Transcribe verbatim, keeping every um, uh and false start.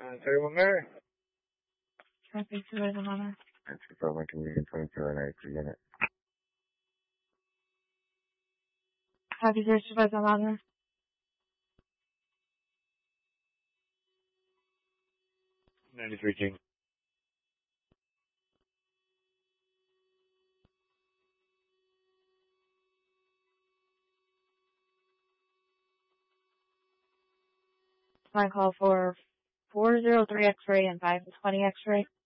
Uh, thirty-one Mary. Traffic Supervisor Mama. That's for Lincoln Union twenty-two and eight per unit. Traffic Supervisor Mama. ninety-three King. My call for four oh three X-ray and five twenty X-ray.